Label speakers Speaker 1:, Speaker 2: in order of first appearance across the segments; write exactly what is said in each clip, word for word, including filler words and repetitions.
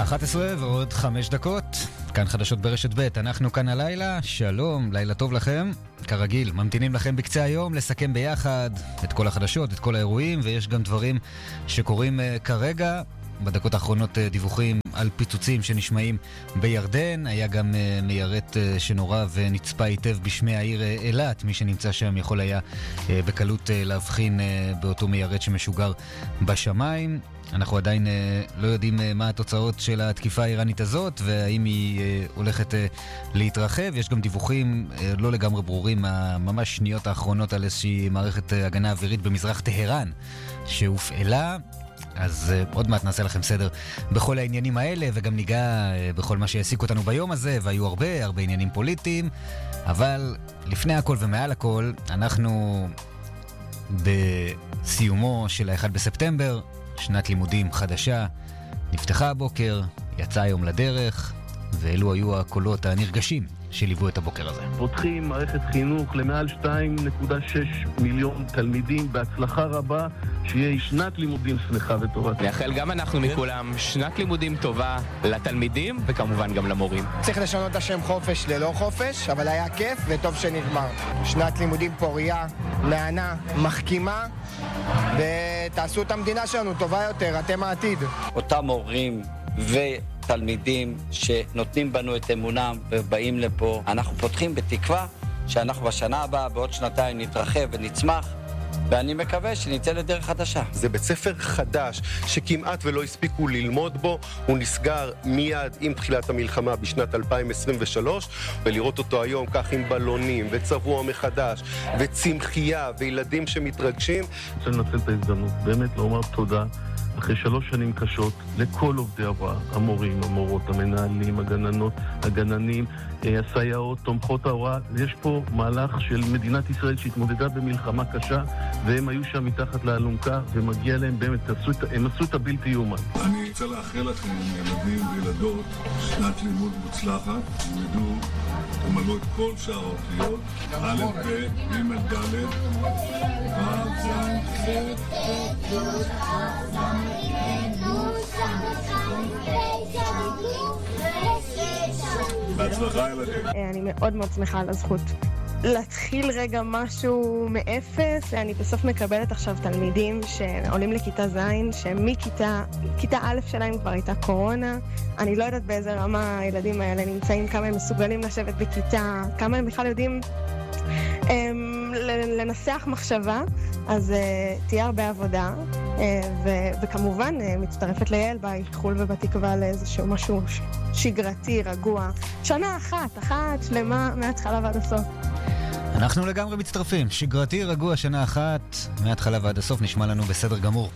Speaker 1: אחת עשרה ועוד חמש דקות, כאן חדשות ברשת ב', אנחנו כאן הלילה, שלום, לילה טוב לכם. כרגיל, ממתינים לכם בקצה היום לסכם ביחד את כל החדשות, את כל האירועים, ויש גם דברים שקורים uh, כרגע. בדקות האחרונות uh, דיווחים על פיצוצים שנשמעים בירדן, היה גם uh, מיירט uh, שנורא ונצפה היטב בשמי העיר uh, אילת, מי שנמצא שם יכול היה uh, בקלות uh, להבחין uh, באותו מיירט שמשוגר בשמיים. אנחנו עדיין uh, לא יודעים uh, מה התוצאות של התקיפה האיראנית הזאת, והאם היא uh, הולכת uh, להתרחב. יש גם דיווחים uh, לא לגמרי ברורים, ממש שניות האחרונות על איזושהי מערכת uh, הגנה אווירית במזרח טהרן שהופעלה. אז uh, עוד מעט נעשה לכם סדר בכל העניינים האלה, וגם ניגע uh, בכל מה שהעסיק אותנו ביום הזה, והיו הרבה, הרבה עניינים פוליטיים. אבל לפני הכל ומעל הכל, אנחנו בסיומו של האחד בספטמבר, שנת לימודים חדשה, נפתחה הבוקר, יצאה היום לדרך, ואלו היו הקולות הנרגשים שליוו את הבוקר הזה.
Speaker 2: פותחים מערכת חינוך למעל שתיים נקודה שש מיליון תלמידים, בהצלחה רבה, שיהיה שנת לימודים שמחה וטובה.
Speaker 3: נאחל גם אנחנו מכולם שנת לימודים טובה לתלמידים וכמובן גם למורים.
Speaker 4: צריך לשנות את השם חופש ללא חופש, אבל היה כיף וטוב שנגמר. שנת לימודים פוריה, מענה, מחכימה, ותעשו את המדינה שלנו טובה יותר, אתם העתיד.
Speaker 5: אותם הורים ותלמידים שנותנים בנו את אמונם ובאים לפה, אנחנו פותחים בתקווה שאנחנו בשנה הבאה, בעוד שנתיים נתרחב ונצמח, ואני מקווה שנצא לדרך חדשה.
Speaker 6: זה בית ספר חדש שכמעט ולא הספיקו ללמוד בו, הוא נסגר מיד עם תחילת המלחמה בשנת אלפיים עשרים ושלוש, ולראות אותו היום כך עם בלונים וצבוע מחדש וצמחייה וילדים שמתרגשים.
Speaker 2: אני רוצה לנצל את ההזדמנות באמת לומר תודה אחרי שלוש שנים קשות לכל עובדי ההוראה, המורים, המורות, המנהלים, הגננות, הגננים, הסייעות, תומכות ההוראה. יש פה מהלך של מדינת ישראל שהתמודדה במלחמה קשה, והם היו שם מתחת לאלונקה, ומגיע להם באמת, הם עשו את הבלתי יאומן.
Speaker 7: אני רוצה לאחל לכם, ילדים וילדות, שנת לימוד מוצלחת, תלמדו, תמלאו את כל שאר האותיות, א', ב', ג', ד', ו', ז', בהצלחה ילדים.
Speaker 8: אני מאוד מאוד שמחה על הזכות להתחיל רגע משהו מאפס. אני בסוף מקבלת עכשיו תלמידים שעולים לכיתה זין, שמכיתה כיתה א' שלהם כבר הייתה קורונה. אני לא יודעת באיזה רמה הילדים האלה נמצאים, כמה הם מסוגלים לשבת בכיתה, כמה הם בכלל יודעים הם, לנסח מחשבה. אז uh, תהיה הרבה עבודה, uh, ו- וכמובן uh, מצטרפת ליעל באיחול ובתקווה לאיזשהו משהו ש- שגרתי, רגוע. שנה אחת, אחת שלמה מההתחלה ועד הסוף.
Speaker 1: אנחנו לגמרי מצטרפים, שגרתי, רגוע, שנה אחת מההתחלה ועד הסוף, נשמע לנו בסדר גמור.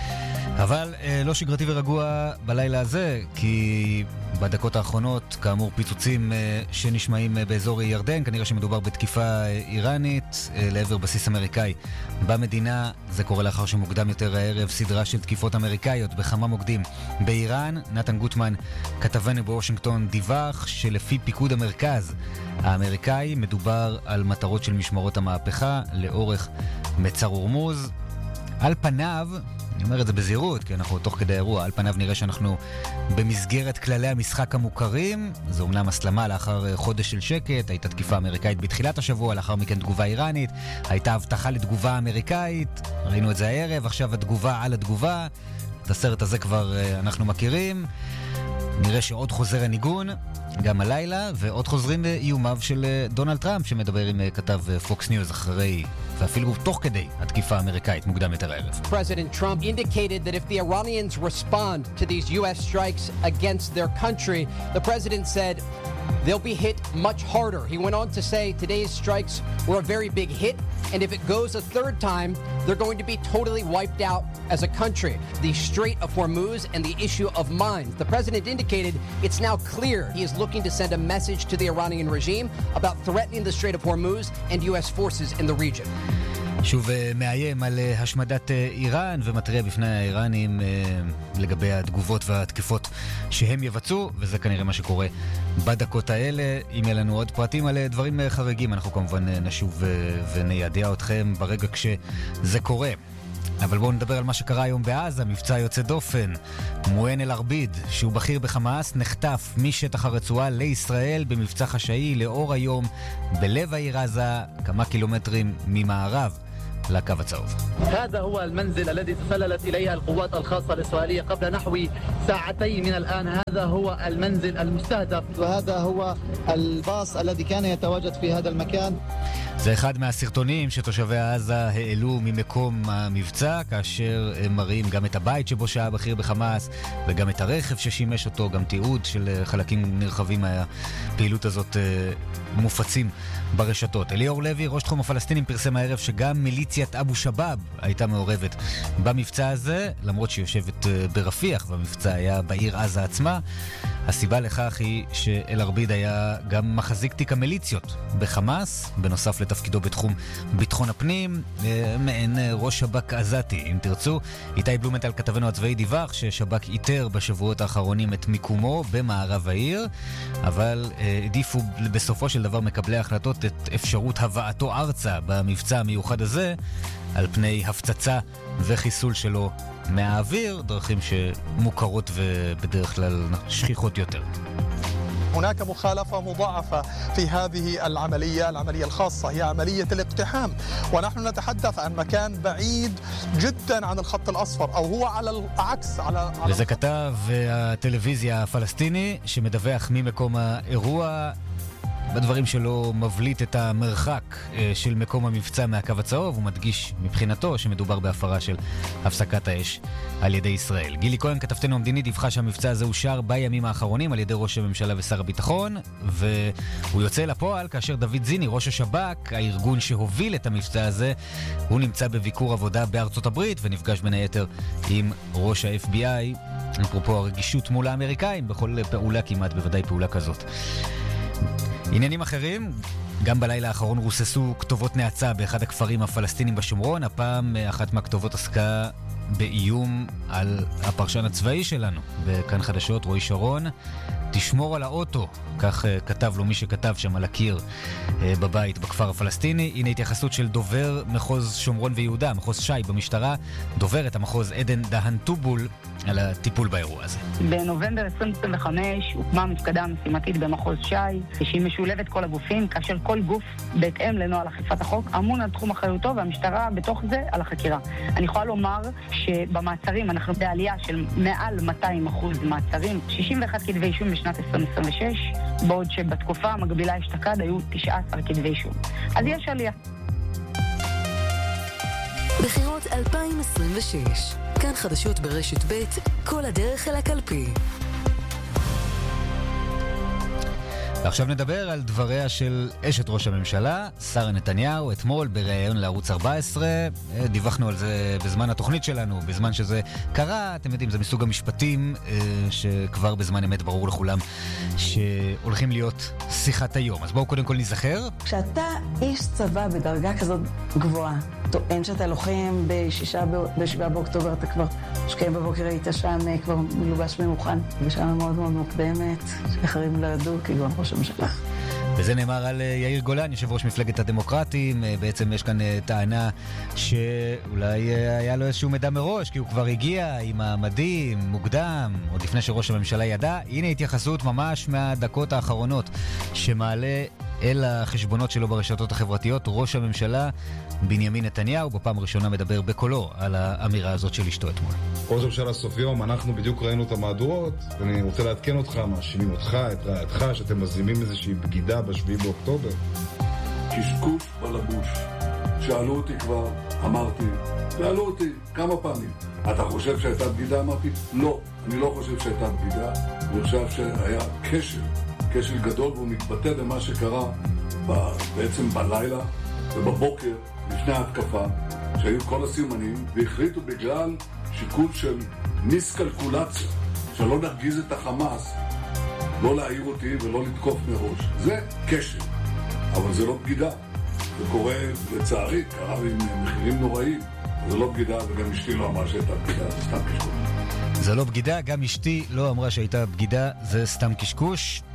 Speaker 1: אבל אה, לא שגרתי ורגוע בלילה הזה, כי בדקות האחרונות, כאמור, פיצוצים אה, שנשמעים אה, באזור ירדן, כנראה שמדובר בתקיפה אה, איראנית אה, לעבר בסיס אמריקאי במדינה. זה קורה לאחר שמוקדם יותר הערב סדרה של תקיפות אמריקאיות בכמה מוקדים באיראן. נתן גוטמן, כתבנו בוושינגטון, דיווח שלפי פיקוד המרכז האמריקאי מדובר על מטרות של משמרות המהפכה לאורך מצר הורמוז. על פניו, אני אומר את זה בזהירות, כי אנחנו תוך כדי אירוע, על פניו נראה שאנחנו במסגרת כללי המשחק המוכרים. זו אומנם הסלמה לאחר חודש של שקט, הייתה תקיפה אמריקאית בתחילת השבוע, לאחר מכן תגובה איראנית, הייתה הבטחה לתגובה אמריקאית, ראינו את זה הערב, עכשיו התגובה על התגובה. את הסרט הזה כבר אנחנו מכירים. נראה שעוד חוזר הניגון, גם הלילה, ועוד חוזרים איומיו של דונלד טראמפ, שמדבר עם כתב פוקס ניוז אחרי, ואפילו תוך כדי התקיפה האמריקאית מוקדם יותר הערב.
Speaker 9: President Trump indicated that if the Iranians respond to these U S strikes against their country, the president said they'll be hit much harder. He went on to say today's strikes were a very big hit, and if it goes a third time, they're going to be totally wiped out as a country. The Strait of Hormuz and the issue of mines. The president indicated it's now clear he is looking to send a message to the Iranian regime about threatening the Strait of Hormuz and U S forces in the region.
Speaker 1: שוב מאיים על השמדת איראן ומתריע בפני האיראנים לגבי התגובות והתקיפות שהם יבצעו, וזה כנראה מה שקורה בדקות האלה. אם יהיה לנו עוד פרטים על דברים חריגים, אנחנו כמובן נשוב וניידע אתכם ברגע כשזה קורה. אבל בואו נדבר על מה שקרה היום בעזה, מבצע יוצא דופן. מועין אל-ערביד, שהוא בכיר בחמאס, נחטף משטח הרצועה לישראל במבצע חשאי לאור היום בלב העיר עזה, כמה קילומטרים ממערב לקו הצהוב.
Speaker 10: هذا هو المنزل الذي تسللت إليه القوات الخاصة الإسرائيلية قبل نحو ساعتين من الآن. هذا هو المنزل المستهدف وهذا هو الباص الذي كان يتواجد في هذا المكان.
Speaker 1: זה אחד מהסרטונים שתושבי עזה העלו ממקום המבצע, כאשר הם מראים גם את הבית שבו שעה בכיר בחמאס וגם את הרכב ששימש אותו, גם תיעוד של חלקים נרחבים מהפעילות הזאת מופצים ברשתות. אליאור לוי, ראש תחום הפלסטינים, פרסם הערב שגם מיליציית אבו שבאב הייתה מעורבת במבצע הזה, למרות שהיא יושבת ברפיח והמבצע היה בעיר עזה עצמה. הסיבה לכך היא שאל-ערביד היה גם מחזיק תיק המיליציות בחמאס, בנוסף לתפקידו בתחום ביטחון הפנים, מעין ראש שב"כ עזתי, אם תרצו. איתי בלומנטל, כתבנו הצבאי, דיווח ששב"כ איתר בשבועות האחרונים את מיקומו במערב העיר, אבל העדיפו בסופו של דבר מקבלי ההחלטות את אפשרות הבאתו ארצה במבצע המיוחד הזה, על פני הפצצה וחיסול שלו מהאוויר, דרכים שמוכרות ובדרך כלל שכיחות יותר.
Speaker 11: هناك مخالفة مضاعفة في هذه العملية العملية الخاصة هي عملية الاقتحام ونحن نتحدث عن مكان بعيد جدا عن الخط الأصفر أو هو على العكس على
Speaker 1: וזה כתב הטלוויזיה הפלסטיני שמדווח ממקום האירוע. בדברים שלו מבליט את המרחק של מקום המבצע מהקו הצהוב, הוא מדגיש מבחינתו שמדובר בהפרה של הפסקת האש על ידי ישראל. גילי כהן, כתבתנו המדיני, דיווחה שהמבצע הזה אושר בימים האחרונים על ידי ראש הממשלה ושר הביטחון, והוא יוצא לפועל כאשר דוד זיני, ראש השב"כ, הארגון שהוביל את המבצע הזה, הוא נמצא בביקור עבודה בארצות הברית ונפגש בין היתר עם ראש ה-אף בי איי, אפרופו הרגישות מול האמריקאים בכל פעולה, כמעט בוודאי פעולה כזאת. עניינים אחרים, גם בלילה האחרון רוססו כתובות נאצה באחד הכפרים הפלסטינים בשומרון. הפעם אחת מהכתובות עסקה באיום על הפרשן הצבאי שלנו בכאן חדשות, רועי שרון. תשמור על האוטו, כך כתב לו מי שכתב שם על הקיר בבית בכפר הפלסטיני. הנה התייחסות של דובר מחוז שומרון ויהודה, מחוז שי במשטרה, דוברת המחוז עדן דהן טובול, על הטיפול באירוע הזה.
Speaker 12: בנובמבר עשרים עשרים וחמש הוקמה מפקדה משימתית במחוז שי, שהיא משולבת כל הגופים, כאשר כל גוף בהתאם לנוהל אכיפת החוק אמון על תחום אחריותו, והמשטרה בתוך זה על החקירה. אני יכולה לומר שבמעצרים אנחנו בעלייה של מעל מאתיים אחוז מעצרים, שישים ואחד כתבי אישום בשנת עשרים עשרים ושש, בעוד שבתקופה המקבילה אשתקד היו תשעה עשר כתבי אישום. אז יש עלייה.
Speaker 13: בחירות אלפיים עשרים ושש, כאן חדשות ברשת ב', כל הדרך אל הקלפי.
Speaker 1: ועכשיו נדבר על דבריה של אשת ראש הממשלה, שרה נתניהו. אתמול בראיון לערוץ ארבע עשרה, דיווחנו על זה בזמן התוכנית שלנו, בזמן שזה קרה. אתם יודעים, זה מסוג המשפטים שכבר בזמן אמת ברור לכולם שהולכים להיות שיחת היום. אז בואו קודם כל נזכר.
Speaker 14: כשאתה איש צבא בדרגה כזאת גבוהה, טוען שאתה לוחם בשישה, בשבעה באוקטובר, אתה כבר שקיים בבוקר היית שם כבר מלובש ממוכן, בשעה מאוד מאוד מוקדמת, שאחרים לא ידעו, כגון ראש המשלה.
Speaker 1: וזה נאמר על יאיר גולן, יושב ראש מפלגת הדמוקרטים. בעצם יש כאן טענה שאולי היה לו איזשהו מידע מראש, כי הוא כבר הגיע עם המדים מוקדם, עוד לפני שראש הממשלה ידע. הנה התייחסות ממש מהדקות האחרונות שמעלה אל החשבונות שלו ברשתות החברתיות ראש הממשלה בנימין נתניהו, בפעם הראשונה מדבר בקולו על האמירה הזאת של אשתו אתמול.
Speaker 15: ראש הממשלה סוף יום, אנחנו בדיוק ראינו את המהדורות, ואני רוצה לעדכן אותך, מאשימים אותך, את רעייתך, שאתם מזימים איזושהי בגידה בשביעי באוקטובר.
Speaker 7: קשקוש בלבוש. שאלו אותי כבר, אמרתי, שאלו אותי כמה פעמים. אתה חושב שהייתה בגידה? אמרתי, לא, אני לא חושב שהייתה בגידה. אני חושב שהיה כשל, כשל גדול, והוא מתבטא במה שקרה בעצם בלילה ובבוקר לפני ההתקפה, שהיו כל הסימנים, והחליטו בגלל שיקול של מיסקלקולציה, שלא נרגיז את החמאס, לא להעיר אותי ולא לתקוף מראש. זה כשל, אבל זה לא בגידה. זה קורה, לצערי, קרה עם מחירים נוראים. זה לא בגידה, וגם אשתי לא אמרה שהייתה בגידה, זה סתם קשקוש.
Speaker 1: זה לא בגידה, גם אשתי לא אמרה שהייתה בגידה, זה סתם קשקוש.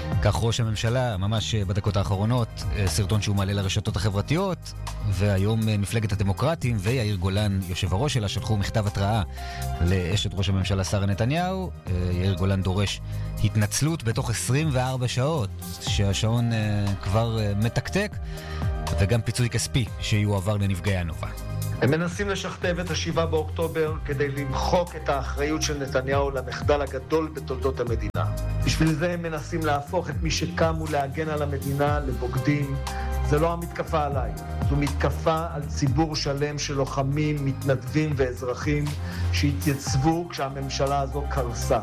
Speaker 1: כך ראש הממשלה, ממש בדקות האחרונות, סרטון שהוא מעלה לרשתות החברתיות, והיום מפלגת הדמוקרטים ויאיר גולן, יושב הראש שלה, שלחו מכתב התראה לאשת ראש הממשלה שרה נתניהו. יאיר גולן דורש התנצלות בתוך עשרים וארבע שעות, שהשעון כבר מתקתק, וגם פיצוי כספי שיועבר לנפגעי הנובה.
Speaker 16: הם מנסים לשכתב את השבעה באוקטובר כדי למחוק את האחריות של נתניהו למחדל הגדול בתולדות המדינה. בשביל זה הם מנסים להפוך את מי שקמו להגן על המדינה לבוגדים. זה לא המתקפה עליי, זו מתקפה על ציבור שלם של לוחמים, מתנדבים ואזרחים שהתייצבו כשהממשלה הזו קרסה.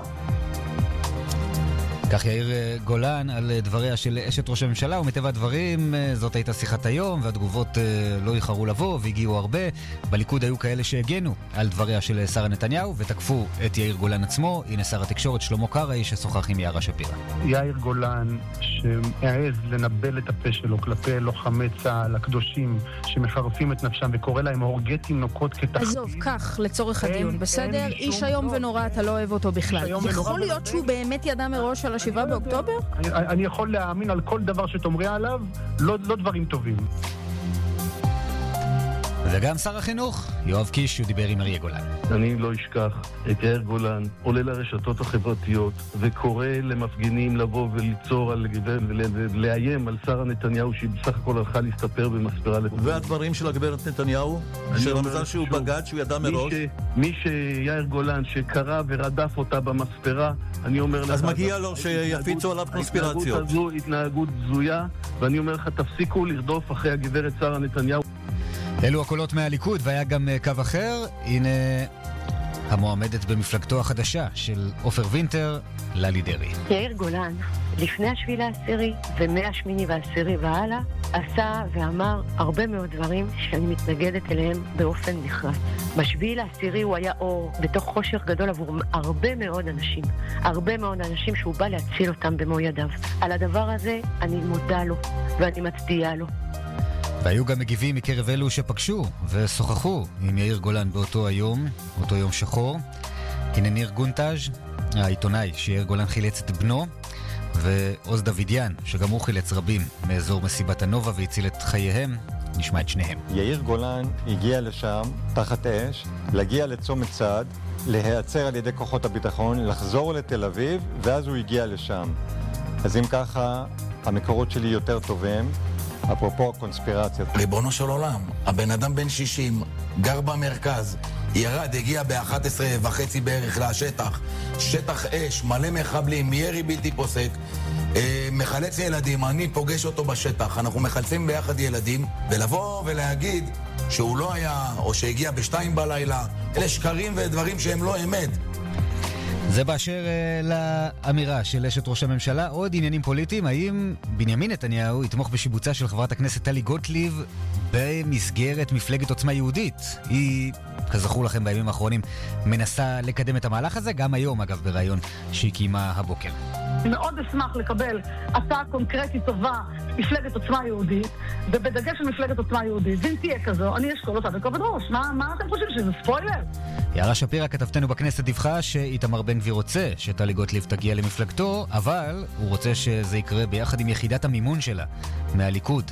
Speaker 1: כך יאיר גולן על דבריה של אשת ראש הממשלה, ומטבע הדברים זאת הייתה שיחת היום, והתגובות לא איחרו לבוא והגיעו הרבה. בליכוד היו כאלה שהגנו על דבריה של שרה נתניהו ותקפו את יאיר גולן עצמו. הנה שר התקשורת שלמה קרעי ששוחח עם יערה שפירא.
Speaker 17: יאיר גולן שהעז לנבל את הפה שלו כלפי לוחמי צה"ל הקדושים שמחרפים את נפשם וקורא להם הורגי תינוקות כתחביב.
Speaker 18: עזוב, כך לצורך הדיון, בסדר? איש היום ונורא, אתה לא אוהב אותו בכלל. יכול להיות שהוא באמת ידע מראש על השבעה באוקטובר?
Speaker 17: אני, אני יכול להאמין על כל דבר שתאמרי עליו, לא, לא דברים טובים.
Speaker 1: וגם שר החינוך, יואב קיש, הוא דיבר עם אריה גולן.
Speaker 2: אני לא אשכח את יאיר גולן, עולה לרשתות החברתיות, וקורא למפגינים לבוא וליצור על גברת, ולאיים על שרה נתניהו, שהיא בסך הכל הלכה להסתפר במספרה.
Speaker 19: והדברים של הגברת נתניהו, שרמזל שהוא בגד, שהוא ידע מראש.
Speaker 2: מי שיאיר גולן, שקרא ורדף אותה במספרה, אני אומר לך...
Speaker 19: אז מגיע לו שיפיצו עליו קונספירציות.
Speaker 2: ההתנהגות הזו התנהגות זויה, ואני אומר לך, תפסיקו לרדוף אחרי הגברת שרה נתניהו.
Speaker 1: אלו הקולות מהליכוד, והיה גם קו אחר. הנה המועמדת במפלגתו החדשה של עופר וינטר, ללי דרעי.
Speaker 20: יאיר גולן, לפני השביעי לעשירי ומהשמיני והעשירי והלאה, עשה ואמר הרבה מאוד דברים שאני מתנגדת אליהם באופן נחרץ. בשביעי לעשירי הוא היה אור בתוך חושך גדול עבור הרבה מאוד אנשים. הרבה מאוד אנשים שהוא בא להציל אותם במו ידיו. על הדבר הזה אני מודה לו ואני מצדיעה לו.
Speaker 1: והיו גם מגיבים מקרב אלו שפגשו ושוחחו עם יאיר גולן באותו היום, באותו יום שחור. הנה ניר גונטאז', העיתונאי שיאיר גולן חילץ את בנו, ועוז דוידיאן, שגם הוא חילץ רבים מאזור מסיבת הנובה והציל את חייהם. נשמע את שניהם.
Speaker 21: יאיר גולן הגיע לשם תחת אש, להגיע לצומת צד, להיעצר על ידי כוחות הביטחון, לחזור לתל אביב, ואז הוא הגיע לשם. אז אם ככה, המקורות שלי יותר טובים. אפרופו הקונספירציה.
Speaker 22: ריבונו של עולם, הבן אדם בן שישים, גר במרכז, ירד, הגיע ב-אחת עשרה וחצי בערך לשטח, שטח אש, מלא מחבלים, ירי בלתי פוסק, אה, מחלץ ילדים, אני פוגש אותו בשטח, אנחנו מחלצים ביחד ילדים, ולבוא ולהגיד שהוא לא היה, או שהגיע בשתיים בלילה, אלה שקרים ודברים שהם לא אמת.
Speaker 1: זה באשר uh, לאמירה של אשת ראש הממשלה. עוד עניינים פוליטיים, האם בנימין נתניהו יתמוך בשיבוצה של חברת הכנסת טלי גוטליב במסגרת מפלגת עוצמה יהודית? היא, כזכור לכם בימים האחרונים, מנסה לקדם את המהלך הזה, גם היום אגב ברעיון שהיא קיימה הבוקר.
Speaker 23: מאוד אשמח לקבל הצעה קונקרטית טובה מפלגת עוצמה יהודית, ובדגש של מפלגת עוצמה יהודית, ואם תהיה כזו, אני אשקול אותה בכובד ראש. מה, מה אתם חושבים, שזה ספוילר?
Speaker 1: יערה שפירא, כתבתנו בכנסת, דיווחה שאיתמר בן גביר רוצה שטלי גוטליב תגיע למפלגתו, אבל הוא רוצה שזה יקרה ביחד עם יחידת המימון שלה מהליכוד.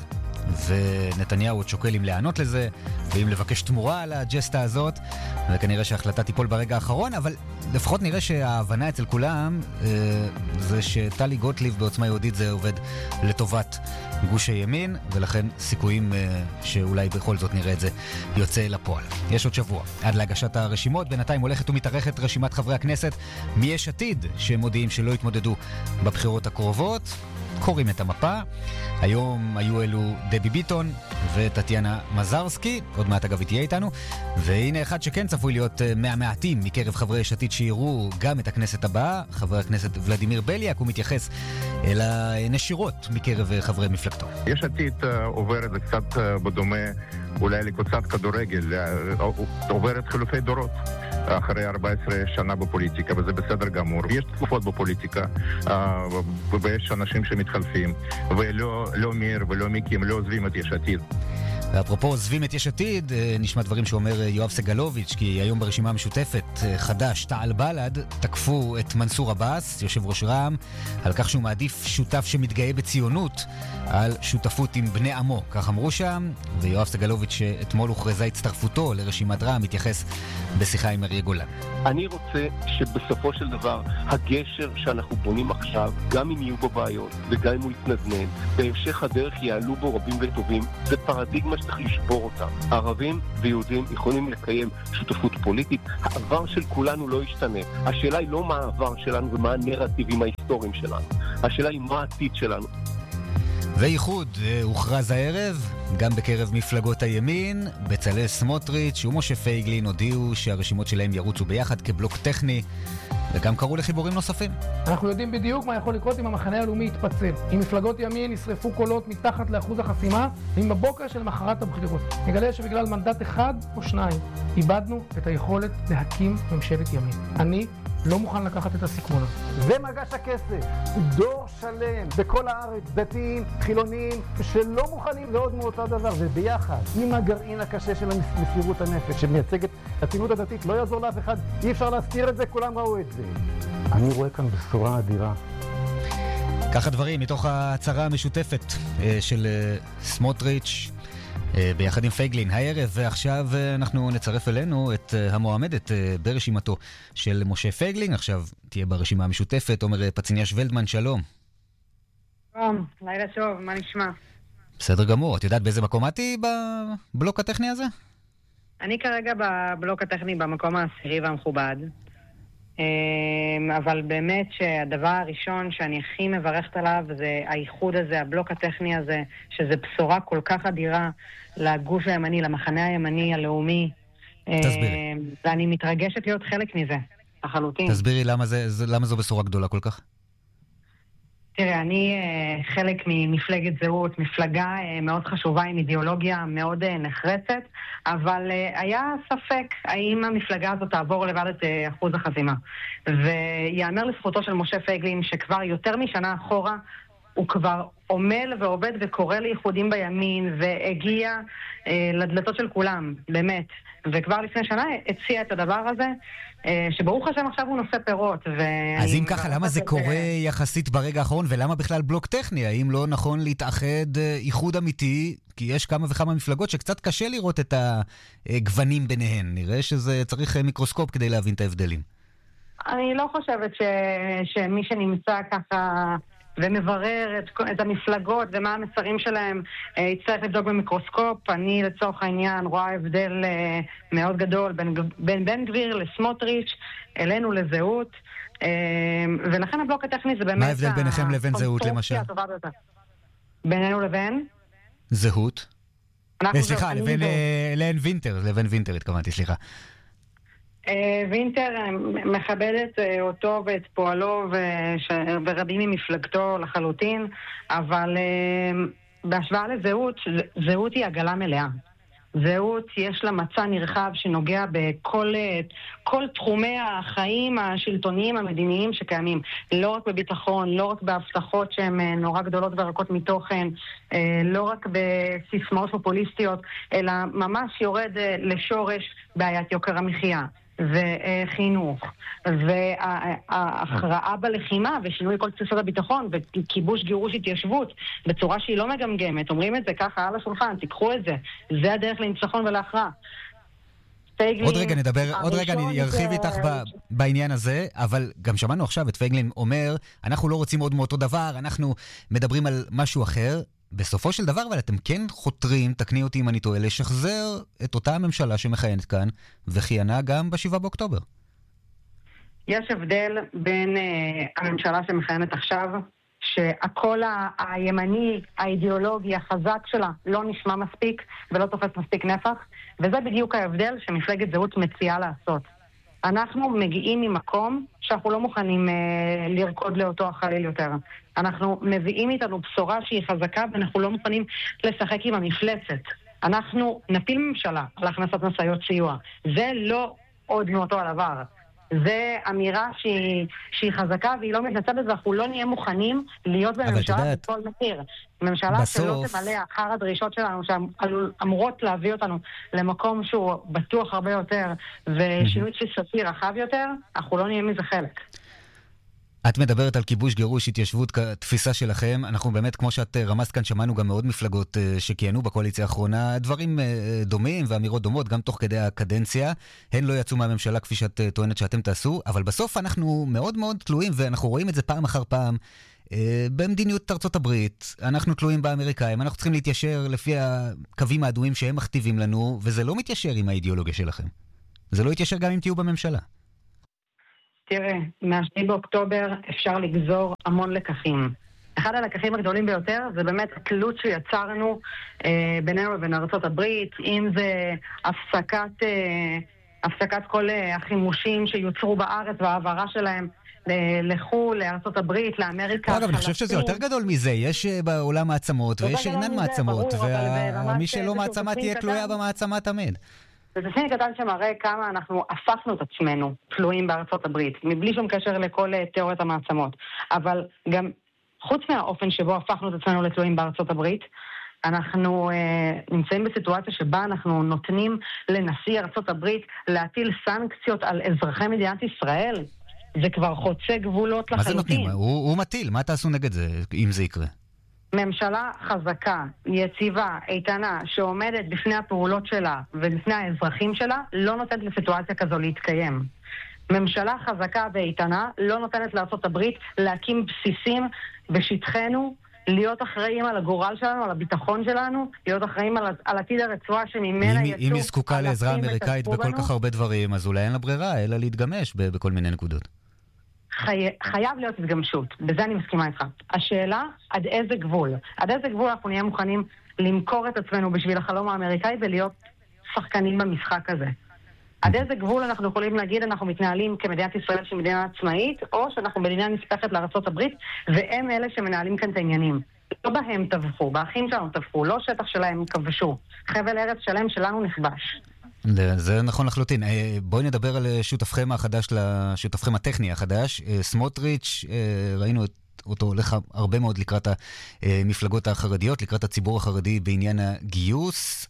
Speaker 1: ונתניהו עוד שוקל אם לענות לזה ואם לבקש תמורה על הג'סטה הזאת, וכנראה שההחלטה תיפול ברגע האחרון, אבל לפחות נראה שההבנה אצל כולם אה, זה שטלי גוטליב בעוצמה יהודית זה עובד לטובת גוש הימין, ולכן סיכויים אה, שאולי בכל זאת נראה את זה יוצא לפועל. יש עוד שבוע עד להגשת הרשימות. בינתיים הולכת ומתארכת רשימת חברי הכנסת מיש עתיד שמודיעים שלא יתמודדו בבחירות הקרובות. קוראים את המפה. היום היו אלו דבי ביטון וטטיאנה מזרסקי, עוד מעט אגב תהיה איתנו, והנה אחד שכן צפוי להיות מהמעטים מקרב חברי יש עתיד שיראו גם את הכנסת הבאה, חבר הכנסת ולדימיר בליאק. הוא מתייחס אל הנשירות מקרב חברי מפלגתו.
Speaker 24: יש עתיד עוברת, זה קצת בדומה אולי לקבוצת כדורגל, עוברת חילופי דורות אחרי ארבע עשרה שנה בפוליטיקה, וזה בסדר גמור. יש תקופות בפוליטיקה, ויש אנשים שמתחלפים, ולא לא מיר ולא מיקים לא עוזבים את יש עתיד.
Speaker 1: ואפרופו עוזבים את יש עתיד, נשמע דברים שאומר יואב סגלוביץ', כי היום ברשימה המשותפת חד"ש, תע"ל בל"ד תקפו את מנסור עבאס, יושב ראש רע"מ, על כך שהוא מעדיף שותף שמתגאה בציונות על שותפות עם בני עמו, כך אמרו שם. ויואב סגלוביץ' שאתמול הוכרזה הצטרפותו לרשימת רע"מ מתייחס בשיחה עם אריה גולן.
Speaker 3: אני רוצה שבסופו של דבר הגשר שאנחנו בונים עכשיו, גם אם יהיו בו בעיות וגם אם הוא יתנדנן, בהמשך הדרך יעלו בו רבים וטובים. זה פרדיגמה שצריך לשבור אותה. ערבים ויהודים יכולים לקיים שותפות פוליטית. העבר של כולנו לא ישתנה. השאלה היא לא מה העבר שלנו ומה הנרטיבים ההיסטוריים שלנו. השאלה היא מה העתיד שלנו.
Speaker 1: וייחוד הוכרז הערב, גם בקרב מפלגות הימין. בצלאל סמוטריץ' ומשה פייגלין הודיעו שהרשימות שלהם ירוצו ביחד כבלוק טכני, וגם קראו לחיבורים נוספים.
Speaker 4: אנחנו יודעים בדיוק מה יכול לקרות אם המחנה הלאומי יתפצל. אם מפלגות ימין ישרפו קולות מתחת לאחוז החסימה, ואם בבוקר של מחרת הבחירות נגלה שבגלל מנדט אחד או שניים איבדנו את היכולת להקים ממשלת ימין. אני לא מוכן לקחת את הסיכון הזה.
Speaker 5: זה מגש הכסף. דור שלם בכל הארץ, דתיים, חילונים, שלא מוכנים לעוד מאותו דבר, וביחד עם הגרעין הקשה של מסירות הנפש שמייצגת הציונות הדתית, לא יעזור לאף אחד, אי אפשר להסתיר את זה, כולם ראו את זה. אני רואה כאן בשורה אדירה.
Speaker 1: ככה דברים מתוך ההצהרה המשותפת של סמוטריץ' ביחד עם פייגלין הערב. ועכשיו אנחנו נצרף אלינו את המועמדת ברשימתו של משה פייגלין. עכשיו תהיה ברשימה המשותפת עומר פציניאש ולדמן, שלום.
Speaker 6: שלום, לילה טוב, מה נשמע?
Speaker 1: בסדר גמור. את יודעת באיזה מקום אתי בבלוק הטכני הזה?
Speaker 6: אני כרגע בבלוק הטכני במקום העשירי והמכובד, אבל באמת שהדבר הראשון שאני הכי מברכת עליו זה האיחוד הזה, הבלוק הטכני הזה, שזה בשורה כל כך אדירה לגוש הימני, למחנה הימני הלאומי.
Speaker 1: תסבירי.
Speaker 6: ואני מתרגשת להיות חלק מזה, לחלוטין.
Speaker 1: תסבירי למה, זה, למה זו בשורה גדולה כל כך?
Speaker 6: תראה, אני uh, חלק ממפלגת זהות, מפלגה uh, מאוד חשובה עם אידיאולוגיה מאוד uh, נחרצת, אבל uh, היה ספק האם המפלגה הזאת תעבור לבד את uh, אחוז החסימה. ויאמר לזכותו של משה פייגלין שכבר יותר משנה אחורה הוא כבר עומל ועובד וקורא לייחודים בימין והגיע uh, לדלתות של כולם, באמת. וכבר לפני שנה הציע את הדבר הזה, שברוך השם עכשיו הוא נושא פירות.
Speaker 1: אז אם ככה, למה זה קורה יחסית ברגע האחרון, ולמה בכלל בלוק טכני? האם לא נכון להתאחד איחוד אמיתי? כי יש כמה וכמה מפלגות שקצת קשה לראות את הגוונים ביניהן. נראה שזה צריך מיקרוסקופ כדי להבין את ההבדלים.
Speaker 6: אני לא חושבת ש... שמי שנמצא ככה ומברר את, את המפלגות ומה המסרים שלהם אה, יצטרך לבדוק במיקרוסקופ. אני לצורך העניין רואה הבדל אה, מאוד גדול בין, בין בן גביר לסמוטריץ', אלינו לזהות, אה, ולכן הבלוק הטכני זה באמת...
Speaker 1: מה ההבדל ביניכם לבין זהות למשל?
Speaker 6: בינינו לבין?
Speaker 1: זהות?
Speaker 6: אנחנו
Speaker 1: סליחה,
Speaker 6: זהות,
Speaker 1: לבין, אה, לבין וינטר, לבין וינטר התכוונתי, סליחה.
Speaker 6: וינטר מכבדת אותו ואת פועלו ורבים ממפלגתו לחלוטין, אבל בהשוואה לזהות, זהות היא עגלה מלאה. זהות יש לה מצע נרחב שנוגע בכל כל תחומי החיים השלטוניים המדיניים שקיימים, לא רק בביטחון, לא רק בהבטחות שהן נורא גדולות ורקות מתוכן, לא רק בסיסמאות פופוליסטיות, אלא ממש יורד לשורש בעיית יוקר המחיה וחינוך, וההכרעה בלחימה ושינוי כל תפיסות הביטחון וכיבוש גירוש התיישבות בצורה שהיא לא מגמגמת. אומרים את זה ככה על השולחן, תיקחו את זה, זה הדרך לניצחון ולהכרעה.
Speaker 1: עוד רגע נדבר, עוד רגע אני ארחיב איתך בעניין הזה, אבל גם שמענו עכשיו את פייגלין אומר, אנחנו לא רוצים עוד מאותו דבר, אנחנו מדברים על משהו אחר. בסופו של דבר, אבל אתם כן חותרים, תקני אותי אם אני טועה, לשחזר את אותה הממשלה שמכהנת כאן, וכיינה גם בשבעה באוקטובר.
Speaker 6: יש הבדל בין uh, הממשלה שמכהנת עכשיו, שהקול הימני, האידיאולוגי, החזק שלה, לא נשמע מספיק, ולא תופס מספיק נפח, וזה בדיוק ההבדל שמפלגת זהות מציעה לעשות. אנחנו מגיעים ממקום שאנחנו לא מוכנים אה, לרקוד לאותו החליל יותר. אנחנו מביאים איתנו בשורה שהיא חזקה, ואנחנו לא מוכנים לשחק עם המפלצת. אנחנו נפיל ממשלה על הכנסת משאיות סיוע. זה לא עוד מאותו הדבר. זה אמירה שהיא, שהיא חזקה והיא לא מתנצלת, ואנחנו לא נהיה מוכנים להיות בממשלה בכל מחיר. ממשלה בסוף... שלא תמלא אחר הדרישות שלנו, שאמורות להביא אותנו למקום שהוא בטוח הרבה יותר, ושינוי תפיסתי רחב יותר, אנחנו לא נהיה מזה חלק.
Speaker 1: את מדברת על כיבוש, גירוש, התיישבות כתפיסה שלכם. אנחנו באמת, כמו שאת רמזת כאן, שמענו גם מאוד מפלגות שכיהנו בקואליציה האחרונה, דברים דומים ואמירות דומות, גם תוך כדי הקדנציה. הן לא יצאו מהממשלה כפי שאת טוענת שאתם תעשו, אבל בסוף אנחנו מאוד מאוד תלויים, ואנחנו רואים את זה פעם אחר פעם, במדיניות ארצות הברית. אנחנו תלויים באמריקאים, אנחנו צריכים להתיישר לפי הקווים האדומים שהם מכתיבים לנו, וזה לא מתיישר עם האידיאולוגיה שלכם. זה לא יתיישר גם אם תהיו בממשלה.
Speaker 6: תראה, מהשביעי באוקטובר אפשר לגזור המון לקחים. אחד הלקחים הגדולים ביותר זה באמת התלות שיצרנו אה, בינינו לבין ארצות הברית, אם זה הפסקת, אה, הפסקת כל אה, החימושים שיוצרו בארץ והעברה שלהם לחול, לארצות הברית, לאמריקה.
Speaker 1: אגב, אני חושב שזה יותר גדול מזה. יש בעולם מעצמות ויש אינן מעצמות, ומי שלא מעצמה תהיה תלויה במעצמה תמיד.
Speaker 6: זה תסמין קטן שמראה כמה אנחנו הפכנו את עצמנו תלויים בארצות הברית, מבלי שום קשר לכל תיאוריות המעצמות. אבל גם חוץ מהאופן שבו הפכנו את עצמנו לתלויים בארצות הברית, אנחנו אה, נמצאים בסיטואציה שבה אנחנו נותנים לנשיא ארצות הברית להטיל סנקציות על אזרחי מדינת ישראל. זה כבר חוצה גבולות לחלוטין.
Speaker 1: מה זה נותנים? הוא, הוא מטיל. מה תעשו נגד זה, אם זה יקרה?
Speaker 6: ממשלה חזקה, יציבה, איתנה, שעומדת בפני הפעולות שלה ובפני האזרחים שלה, לא נותנת לסיטואציה כזו להתקיים. ממשלה חזקה ואיתנה לא נותנת לארצות הברית להקים בסיסים בשטחנו, להיות אחראים על הגורל שלנו, על הביטחון שלנו, להיות אחראים על, על עתיד הרצועה שממנה יצאו...
Speaker 1: אם היא זקוקה לעזרה אמריקאית בכל כך הרבה דברים, אז אולי אין לה ברירה, אלא להתגמש בכל מיני נקודות.
Speaker 6: חי... חייב להיות התגמשות, בזה אני מסכימה איתך. השאלה, עד איזה גבול? עד איזה גבול אנחנו נהיה מוכנים למכור את עצמנו בשביל החלום האמריקאי ולהיות שחקנים במשחק הזה? עד איזה גבול אנחנו יכולים להגיד אנחנו מתנהלים כמדינת ישראל שהיא מדינה עצמאית, או שאנחנו מדינה נספחת לארצות הברית, והם אלה שמנהלים כאן את העניינים. לא בהם טבחו, באחים שלנו טבחו, לא שטח שלהם כבשו. חבל ארץ שלם שלנו נכבש.
Speaker 1: זה נכון לחלוטין. בואי נדבר על שותפכם החדש, שותפכם הטכני החדש. סמוטריץ', ראינו אותו הולך הרבה מאוד לקראת המפלגות החרדיות, לקראת הציבור החרדי בעניין הגיוס.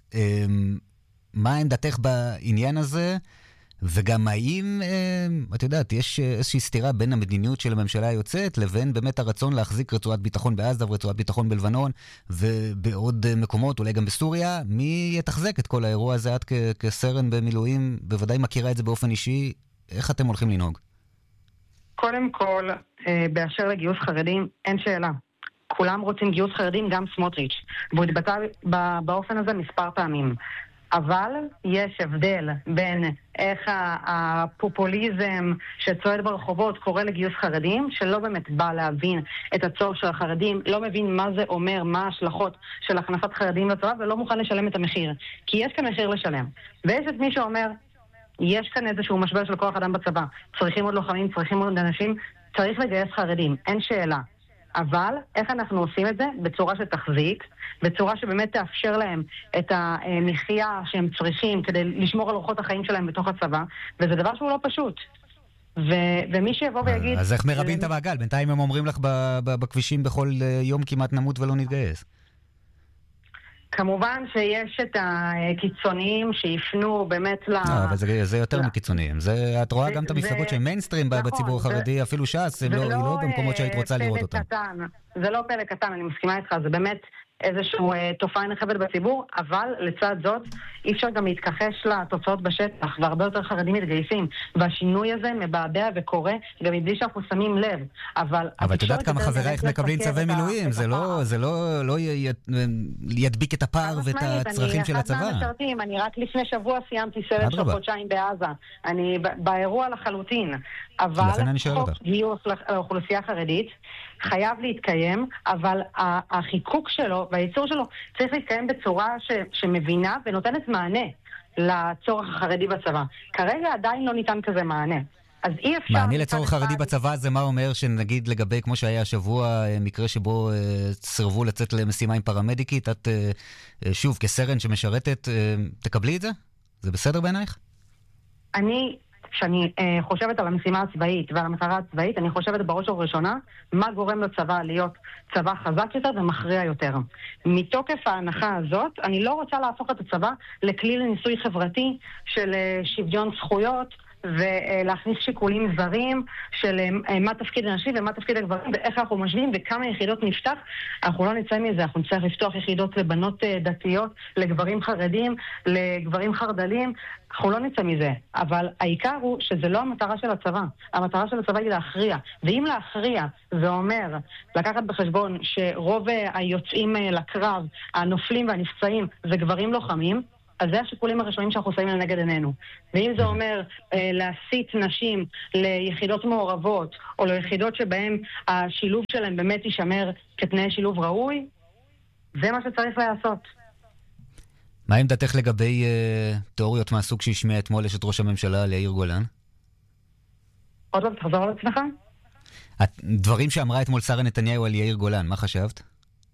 Speaker 1: מה עמדתך בעניין הזה? וגם האם, את יודעת, יש איזושהי סתירה בין המדיניות של הממשלה היוצאת לבין באמת הרצון להחזיק רצועת ביטחון בעזה ורצועת ביטחון בלבנון ובעוד מקומות, אולי גם בסוריה? מי יתחזק את כל האירוע הזה? את כ- כסרן במילואים בוודאי מכירה את זה באופן אישי. איך אתם הולכים לנהוג?
Speaker 6: קודם כל, באשר לגיוס חרדים, אין שאלה. כולם רוצים גיוס חרדים, גם סמוטריץ'. והוא התבטא באופן הזה מספר פעמים. אבל יש הבדל בין איך הפופוליזם שצועד ברחובות קורא לגיוס חרדים, שלא באמת בא להבין את הצורך של החרדים, לא מבין מה זה אומר, מה ההשלכות של הכנסת חרדים לצבא, ולא מוכן לשלם את המחיר. כי יש כאן מחיר לשלם. ויש את מי שאומר, יש כאן איזשהו משבר של כוח אדם בצבא, צריכים עוד לוחמים, צריכים עוד אנשים, צריך לגייס חרדים, אין שאלה. אבל איך אנחנו עושים את זה? בצורה שתחזיק, בצורה שבאמת תאפשר להם את המחיה שהם צריכים כדי לשמור על אורחות החיים שלהם בתוך הצבא, וזה דבר שהוא לא פשוט. ו- ומי שיבוא ויגיד...
Speaker 1: אז איך מרבים את המעגל? בינתיים הם אומרים לך בכבישים בכל יום כמעט נמות ולא נתגייס.
Speaker 6: כמובן שיש את הקיצוניים שיפנו באמת ל...
Speaker 1: לא, אבל זה, זה יותר מקיצוניים. זה, את רואה גם את המפלגות שהן מיינסטרים בציבור החרדי, אפילו ש"ס, היא לא במקומות שהיית רוצה לראות אותם.
Speaker 6: זה לא פלא קטן, אני מסכימה איתך, זה באמת איזשהו תופעה נרחבת בציבור, אבל לצד זאת אי אפשר גם להתכחש לתוצאות בשטח, והרבה יותר חרדים מתגייסים, והשינוי הזה מבעבע וקורה גם מבלי שאנחנו שמים לב. אבל
Speaker 1: אבל את יודעת כמה חברייך מקבלים צווי מילואים, זה לא זה לא לא ידביק את הפער ואת הצרכים של הצבא.
Speaker 6: אני רק לפני שבוע סיימתי סרט של חודשיים בעזה, אני באירוע לחלוטין, אבל חוק גיוס לאוכלוסייה החרדית חייב להתקיים, אבל החיקוק שלו והייצור שלו צריך להתקיים בצורה ש, שמבינה ונותנת מענה לצורך החרדי בצבא. כרגע עדיין לא ניתן כזה מענה. אז אי אפשר...
Speaker 1: מענה לצורך חרדי בצבא זה מה אומר שנגיד לגבי כמו שהיה השבוע מקרה שבו סרבו לצאת למשימה עם פרמדיקית, את שוב כסרן שמשרתת תקבלי את זה? זה בסדר בעינייך?
Speaker 6: אני כשאני אה, חושבת על המשימה הצבאית ועל המטרה הצבאית, אני חושבת בראש ובראשונה מה גורם לצבא להיות צבא חזק יותר ומכריע יותר. מתוקף ההנחה הזאת, אני לא רוצה להפוך את הצבא לכלי לניסוי חברתי של אה, שוויון זכויות, ולהכניס שיקולים זרים של מה תפקיד הנשים ומה תפקיד הגברים ואיך אנחנו משווים וכמה יחידות נפתח. אנחנו לא נצא מזה, אנחנו נצטרך לפתוח יחידות לבנות דתיות, לגברים חרדים, לגברים חרדלים, אנחנו לא נצא מזה. אבל העיקר הוא שזה לא המטרה של הצבא. המטרה של הצבא היא להכריע. ואם להכריע זה אומר לקחת בחשבון שרוב היוצאים לקרב, הנופלים והנפצעים זה גברים לוחמים, אז זה השיקולים הראשונים שאנחנו שמים לנגד עינינו. ואם זה אומר אה, להסיט נשים ליחידות מעורבות, או ליחידות שבהן השילוב שלהם באמת יישמר כתנאי שילוב ראוי, זה מה שצריך לעשות.
Speaker 1: מה עמדתך לגבי אה, תיאוריות מהסוג שהשמיע אתמול אשת ראש הממשלה ליאיר גולן?
Speaker 6: עוד לא, תחזור על עצמך?
Speaker 1: הדברים שאמרה אתמול שרה נתניהו על יאיר גולן, מה חשבת?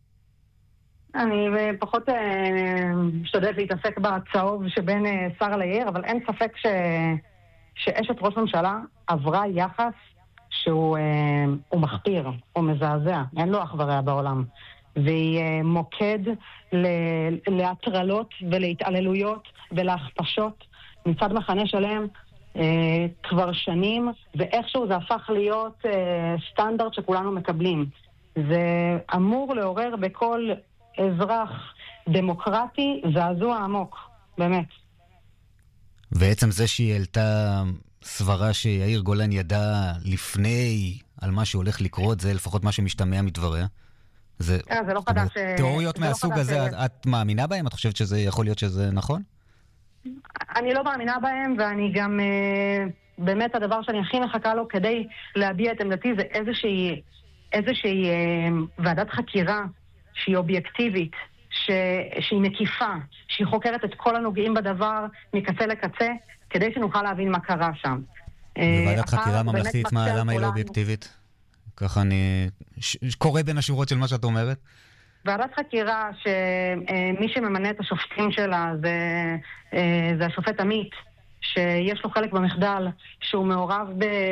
Speaker 6: אני פחות משתדלת להתעסק בצהוב שבין שר ליאיר, אבל אין ספק ש... שאשת ראש ממשלה עברה יחס שהוא הוא מחפיר, הוא מזעזע, אין לו אח ורע בעולם. והיא מוקד ל... להטרלות ולהתעללויות ולהכפשות מצד מחנה שלם כבר שנים, ואיכשהו זה הפך להיות סטנדרט שכולנו מקבלים. זה אמור לעורר בכל אזרח דמוקרטי זעזוע עמוק, באמת.
Speaker 1: ועצם זה שהיא העלתה סברה שיאיר גולן ידע לפני על מה שהולך לקרות, זה לפחות מה שמשתמע מדבריה. זה,
Speaker 6: זה לא חדש.
Speaker 1: תיאוריות מהסוג הזה, את מאמינה בהם? את חושבת שזה יכול להיות שזה נכון?
Speaker 6: אני לא מאמינה בהם, ואני גם, באמת הדבר שאני הכי מחכה לו כדי להביע את עמדתי, זה איזושהי, איזושהי ועדת חקירה שהיא אובייקטיבית, ש... שהיא מקיפה, שהיא חוקרת את כל הנוגעים בדבר מקצה לקצה, כדי שנוכל להבין מה קרה שם.
Speaker 1: וועדת חקירה ממלכתית, מה, למה היא לא אובייקטיבית? ככה אני ש... קורא בין השורות של מה שאת אומרת.
Speaker 6: ועדת חקירה שמי שממנה את השופטים שלה זה, זה השופט עמית, שיש לו חלק במחדל, שהוא מעורב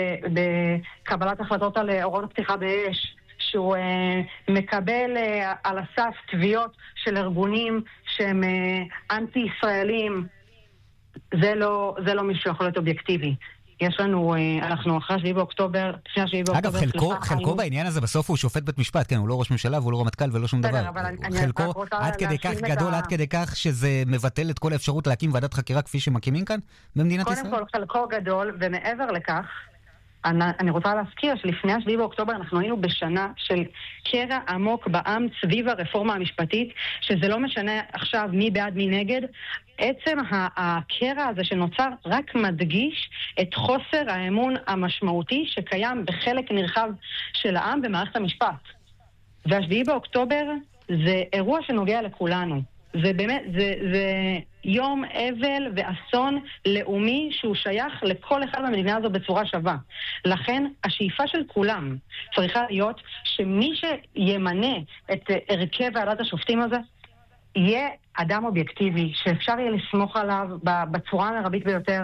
Speaker 6: בקבלת החלטות על הוראות הפתיחה באש, שהוא uh, מקבל uh, על הסף תביעות של ארגונים שהם uh, אנטי-ישראלים. זה לא, זה לא מישהו יכול להיות אובייקטיבי. יש לנו, uh, אנחנו אחרי שביעי באוקטובר, לפני השביעי באוקטובר...
Speaker 1: אגב, חלקו, חלקו אני... בעניין הזה בסוף הוא שופט בית משפט, כן, הוא לא ראש ממשלה והוא לא רמטכ"ל ולא שום דבר. חלקו עד כדי כך גדול, ה... עד כדי כך שזה מבטל את כל האפשרות להקים ועדת חקירה כפי שמקימים כאן במדינת ישראל?
Speaker 6: קודם כל, חלקו גדול, ומעבר לכך, אני, אני רוצה להזכיר שלפני השביעי באוקטובר אנחנו היינו בשנה של קרע עמוק בעם סביב הרפורמה המשפטית, שזה לא משנה עכשיו מי בעד מי נגד. עצם הקרע הזה שנוצר רק מדגיש את חוסר האמון המשמעותי שקיים בחלק נרחב של העם במערכת המשפט. והשביעי באוקטובר זה אירוע שנוגע לכולנו. זה באמת, זה, זה יום אבל ואסון לאומי שהוא שייך לכל אחד במדינה הזו בצורה שווה. לכן השאיפה של כולם צריכה להיות שמי שימנה את הרכב ועדת השופטים הזה יהיה אדם אובייקטיבי, שאפשר יהיה לסמוך עליו בצורה המרבית ביותר.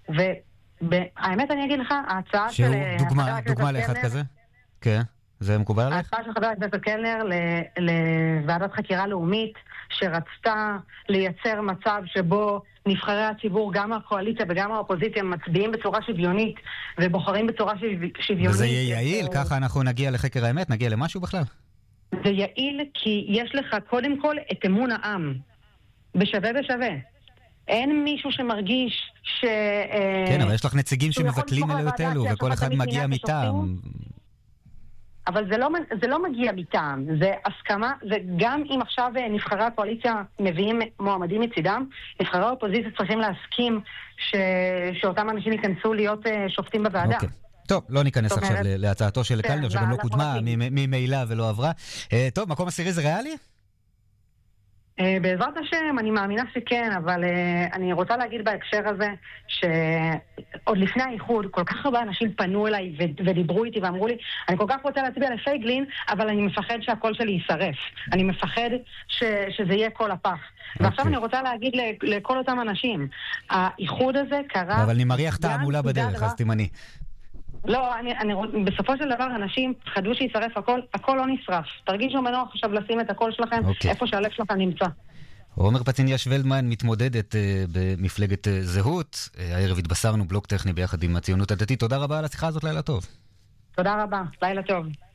Speaker 6: והאמת אני אגיד לך, ההצעה של...
Speaker 1: שהוא דוגמה, דוגמה לאחד כזה? כן. זה מקובל עליך?
Speaker 6: ההצעה של חבר הכנסת קלנר לוועדת חקירה לאומית, שרצתה לייצר מצב שבו נבחרי הציבור, גם הקואליציה וגם האופוזיציה, מצביעים בצורה שוויונית ובוחרים בצורה שוויונית.
Speaker 1: וזה יהיה יעיל? ככה אנחנו נגיע לחקר האמת? נגיע למשהו בכלל?
Speaker 6: זה יעיל כי יש לך קודם כל את אמון העם, בשווה בשווה. אין מישהו שמרגיש ש...
Speaker 1: כן, אבל יש לך נציגים שמבטלים אלו את אלו, וכל אחד מגיע מטעם.
Speaker 6: אבל זה לא, זה לא מגיע מטעם, זה הסכמה, וגם אם עכשיו נבחרי הקואליציה מביאים מועמדים מצידם, נבחרי האופוזיציה צריכים להסכים ש... שאותם אנשים ייכנסו להיות שופטים בוועדה.
Speaker 1: אוקיי. טוב, לא ניכנס עכשיו להצעתו של קלנר, שגם לא קודמה ממילא ולא עברה. טוב, מקום עשירי זה ריאלי?
Speaker 6: בעזרת השם, אני מאמינה שכן, אבל אני רוצה להגיד בהקשר הזה עוד לפני האיחוד, כל כך הרבה אנשים פנו אליי ו- ודיברו איתי ואמרו לי, אני כל כך רוצה להצביע לפייגלין, אבל אני מפחד שהקול שלי יישרף. אני מפחד ש- שזה יהיה קול הפח. Okay. ועכשיו אני רוצה להגיד ל- לכל אותם אנשים, האיחוד הזה קרה...
Speaker 1: אבל אני מריח תעמולה בדרך,
Speaker 6: דבר...
Speaker 1: אז תימני.
Speaker 6: לא, אני, אני, בסופו של דבר אנשים פחדו שישרף הכל, הכל לא נשרף. תרגישו מנוח עכשיו לשים את הקול שלכם okay. איפה שהלב שלכם נמצא.
Speaker 1: עומר פציניה שוולדמן מתמודדת uh, במפלגת uh, זהות. Uh, הערב התבשרנו בלוק טכני ביחד עם הציונות הדתית. תודה רבה על השיחה הזאת, לילה טוב.
Speaker 6: תודה רבה, לילה טוב.